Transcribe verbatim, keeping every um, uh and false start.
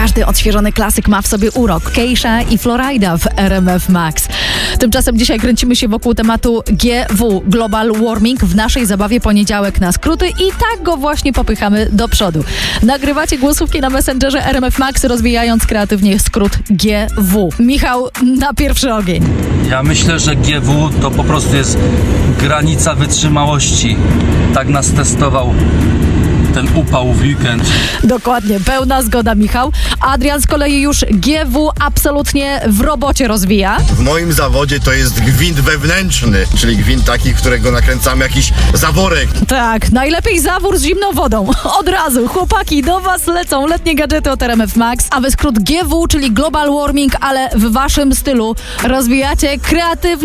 Każdy odświeżony klasyk ma w sobie urok. Keisha i Florida w R M F Max. Tymczasem dzisiaj kręcimy się wokół tematu G W, Global Warming, w naszej zabawie poniedziałek na skróty i tak go właśnie popychamy do przodu. Nagrywacie głosówki na Messengerze R M F Max, rozwijając kreatywnie skrót G W. Michał, na pierwszy ogień. Ja myślę, że G W to po prostu jest granica wytrzymałości. Tak nas testował ten upał w weekend. Dokładnie, pełna zgoda, Michał. Adrian z kolei już G W absolutnie w robocie rozwija. W moim zawodzie to jest gwint wewnętrzny, czyli gwint taki, którego nakręcamy jakiś zaworek. Tak, najlepiej zawór z zimną wodą. Od razu, chłopaki, do was lecą letnie gadżety od R M F Max, a wy skrót G W, czyli Global Warming, ale w waszym stylu rozwijacie kreatywny